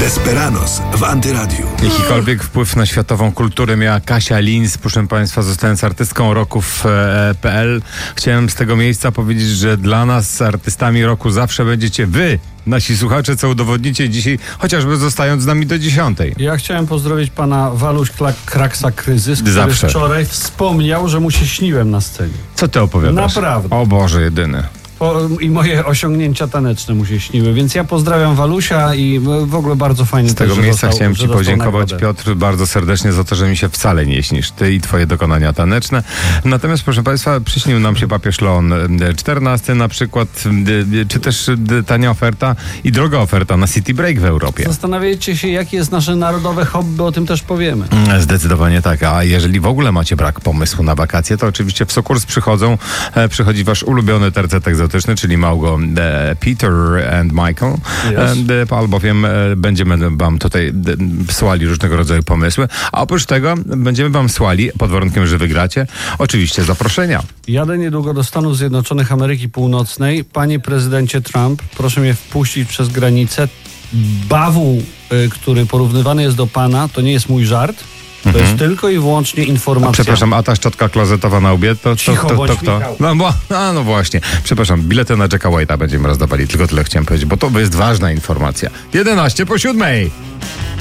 Desperados w Antyradiu. Jakikolwiek wpływ na światową kulturę miała Kasia Linz, proszę Państwa, zostając artystką roku w PL. Chciałem z tego miejsca powiedzieć, że dla nas artystami roku zawsze będziecie wy, nasi słuchacze, co udowodnicie dzisiaj, chociażby zostając z nami do 10. Ja chciałem pozdrowić pana Waluś Kraksa Kryzys, który Zawsze. wczoraj wspomniał, że mu się śniłem na scenie. Co ty opowiadasz? Naprawdę. O Boże, jedyny. I moje osiągnięcia taneczne mu się śniły, więc ja pozdrawiam Walusia i w ogóle bardzo fajnie Z tego też, miejsca chciałem Ci podziękować, nagrodę. Piotr, bardzo serdecznie za to, że mi się wcale nie śnisz Ty i Twoje dokonania taneczne. Natomiast, proszę Państwa, przyśnił nam się papież Leon XIV na przykład, czy też tania oferta i droga oferta na City Break w Europie. Zastanawiacie się, jakie jest nasze narodowe hobby, o tym też powiemy. Zdecydowanie tak, a jeżeli w ogóle macie brak pomysłu na wakacje, to oczywiście w Sokurs przychodzi Wasz ulubiony tercet egzotyczny, czyli Małgo, Peter and Michael, albowiem będziemy Wam tutaj słali różnego rodzaju pomysły, a oprócz tego będziemy Wam słali, pod warunkiem, że wygracie, oczywiście zaproszenia. Jadę niedługo do Stanów Zjednoczonych Ameryki Północnej. Panie prezydencie Trump, proszę mnie wpuścić przez granicę. Bawół, który porównywany jest do pana, to nie jest mój żart. To jest tylko i wyłącznie informacja. Przepraszam, a ta szczotka klozetowa na łbie, to bądź, kto? Michał. No właśnie. Przepraszam, bilety na Jacka White'a będziemy rozdawali. Tylko tyle chciałem powiedzieć, bo to jest ważna informacja. 11 po 7.